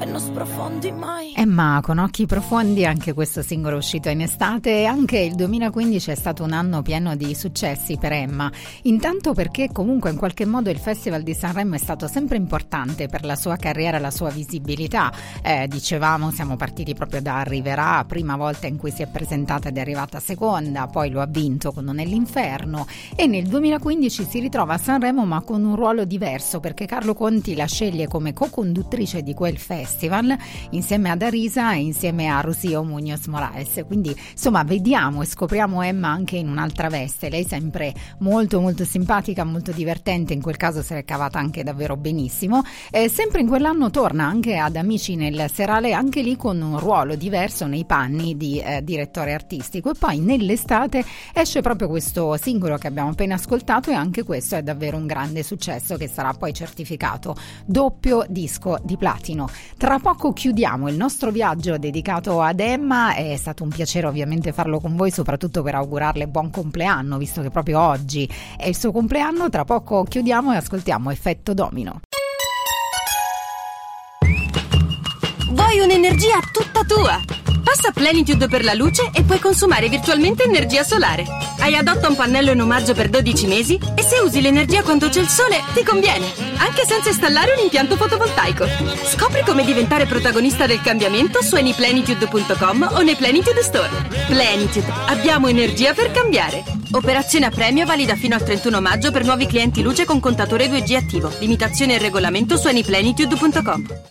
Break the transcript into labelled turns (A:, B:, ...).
A: sprofondi mai.
B: Emma con occhi profondi, anche questo singolo uscito in estate. Anche il 2015 è stato un anno pieno di successi per Emma, intanto perché comunque in qualche modo il Festival di Sanremo è stato sempre importante per la sua carriera, la sua visibilità. Dicevamo, siamo partiti proprio da Arriverà, prima volta in cui si è presentata ed è arrivata seconda, poi lo ha vinto con Nell'Inferno, e nel 2015 si ritrova a Sanremo ma con un ruolo diverso, perché Carlo Conti la sceglie come co-conduttrice di quel festival insieme ad Arisa e insieme a Rocío Muñoz Moraes. Quindi insomma vediamo e scopriamo Emma anche in un'altra veste. Lei sempre molto molto simpatica, molto divertente, in quel caso se l'è cavata anche davvero benissimo. Sempre in quell'anno torna anche ad Amici nel serale, anche lì con un ruolo diverso nei panni di direttore artistico, e poi nell'estate esce proprio questo singolo che abbiamo appena ascoltato, e anche questo è davvero un grande successo che sarà poi certificato doppio disco di platino. Tra poco chiudiamo il nostro viaggio dedicato ad Emma. È stato un piacere ovviamente farlo con voi, soprattutto per augurarle buon compleanno, visto che proprio oggi è il suo compleanno. Tra poco chiudiamo e ascoltiamo Effetto Domino.
C: Vuoi un'energia tutta tua? Passa Plenitude per la luce e puoi consumare virtualmente energia solare. Hai Adotta un pannello in omaggio per 12 mesi e se usi l'energia quando c'è il sole ti conviene, anche senza installare un impianto fotovoltaico. Scopri come diventare protagonista del cambiamento su anyplenitude.com o nei Plenitude Store. Plenitude, abbiamo energia per cambiare. Operazione a premio valida fino al 31 maggio per nuovi clienti luce con contatore 2G attivo. Limitazioni e regolamento su anyplenitude.com.